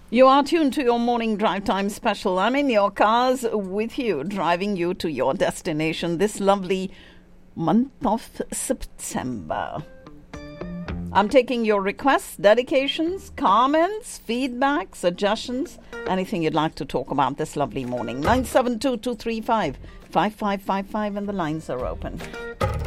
You are tuned to your morning drive time special. I'm in your cars with you, driving you to your destination this lovely month of September. I'm taking your requests, dedications, comments, feedback, suggestions, anything you'd like to talk about this lovely morning. 972-235-5555 and the lines are open.